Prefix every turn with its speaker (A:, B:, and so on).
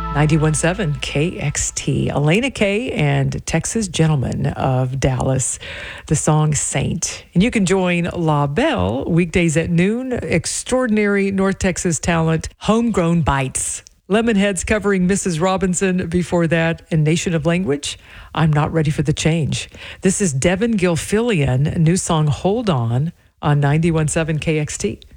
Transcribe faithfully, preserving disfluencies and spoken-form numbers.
A: ninety-one point seven K X T. Elena Kay and Texas Gentleman of Dallas. The song Saint. And you can join La Belle weekdays at noon. Extraordinary North Texas talent, Homegrown Bites. Lemonheads covering Missus Robinson before that, and Nation of Language, I'm Not Ready for the Change. This is Devin Gilfillian, new song Hold On on ninety-one point seven K X T.